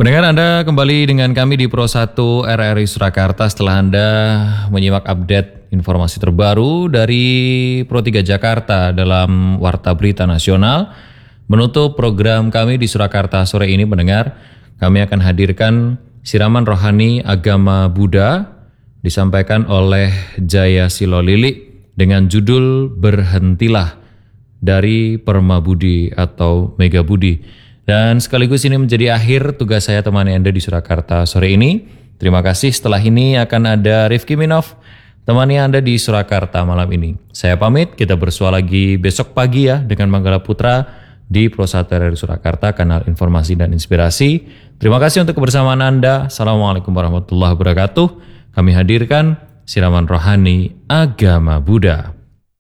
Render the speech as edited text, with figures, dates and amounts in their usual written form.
Pendengar, Anda kembali dengan kami di Pro 1 RRI Surakarta setelah Anda menyimak update informasi terbaru dari Pro 3 Jakarta dalam Warta Berita Nasional. Menutup program kami di Surakarta sore ini, pendengar, kami akan hadirkan siraman rohani agama Buddha disampaikan oleh Jaya Silolili dengan judul Berhentilah dari Perma Budi atau Mega Budi. Dan sekaligus ini menjadi akhir tugas saya temani Anda di Surakarta sore ini. Terima kasih. Setelah ini akan ada Rifki Minov temani Anda di Surakarta malam ini. Saya pamit, kita bersua lagi besok pagi ya dengan Manggala Putra di Pro 1 RRI Surakarta, kanal informasi dan inspirasi. Terima kasih untuk kebersamaan Anda. Assalamualaikum warahmatullahi wabarakatuh. Kami hadirkan siraman rohani agama Buddha.